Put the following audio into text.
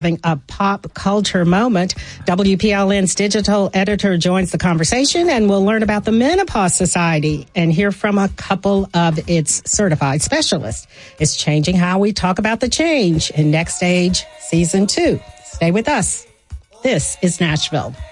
Having a pop culture moment. WPLN's digital editor joins the conversation, and we'll learn about the Menopause Society and hear from a couple of its certified specialists. It's changing how we talk about the change in Next Stage Season 2. Stay with us. This is Nashville.